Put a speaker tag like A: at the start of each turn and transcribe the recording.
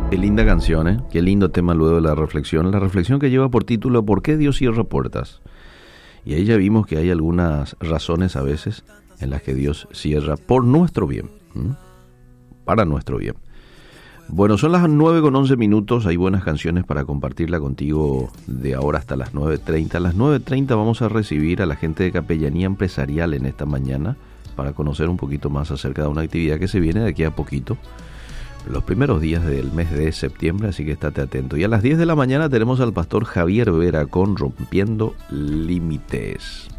A: Qué linda canción, ¿eh? Qué lindo tema luego de la reflexión. La reflexión que lleva por título ¿Por qué Dios cierra puertas? Y ahí ya vimos que hay algunas razones a veces en las que Dios cierra por nuestro bien, para nuestro bien. Bueno, son las 9:11. Hay buenas canciones para compartirla contigo de ahora hasta las 9:30. A las 9:30 vamos a recibir a la gente de Capellanía Empresarial en esta mañana para conocer un poquito más acerca de una actividad que se viene de aquí a poquito, los primeros días del mes de septiembre, así que estate atento. Y a las 10 de la mañana tenemos al pastor Javier Vera con Rompiendo Límites.